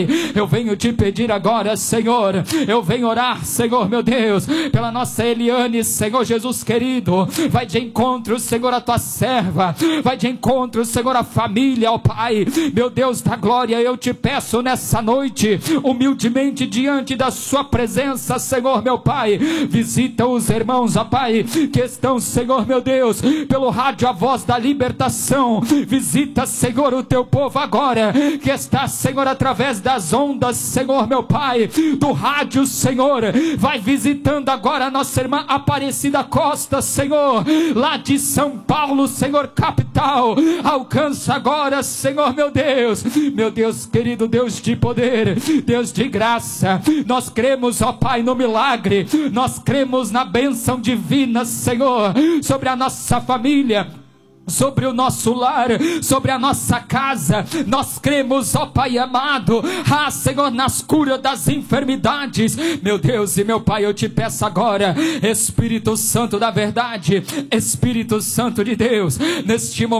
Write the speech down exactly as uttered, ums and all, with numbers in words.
Eu venho te pedir agora, Senhor, eu venho orar, Senhor, meu Deus, pela nossa Eliane, Senhor Jesus querido. Vai de encontro, Senhor, a tua serva. Vai de encontro, Senhor, a família, ó Pai. Meu Deus da glória, eu te peço nessa noite, humildemente diante da sua presença, Senhor, meu Pai. Visita os irmãos, ó Pai, que estão, Senhor, meu Deus, pelo rádio A Voz da Libertação. Visita, Senhor, o teu povo agora, que está, Senhor, através das ondas, Senhor, meu Pai, do rádio, Senhor. Vai visitando agora a nossa irmã Aparecida Costa, Senhor, lá de São Paulo, Senhor, capital. Alcança agora, Senhor, meu Deus, meu Deus querido, Deus de poder, Deus de graça. Nós cremos, ó Pai, no milagre. Nós cremos na bênção divina, Senhor, sobre a nossa família, sobre o nosso lar, sobre a nossa casa. Nós cremos, ó Pai amado, ah, Senhor, nas curas das enfermidades. Meu Deus e meu Pai, eu te peço agora, Espírito Santo da verdade, Espírito Santo de Deus, neste momento